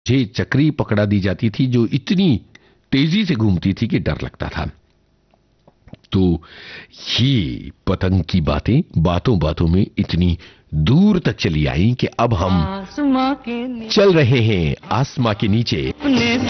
मुझे चक्री पकड़ा दी जाती थी जो इतनी तेजी से घूमती थी कि डर लगता था। तो ये पतंग की बातें बातों बातों में इतनी दूर तक चली आई कि अब हम चल रहे हैं आसमां के नीचे।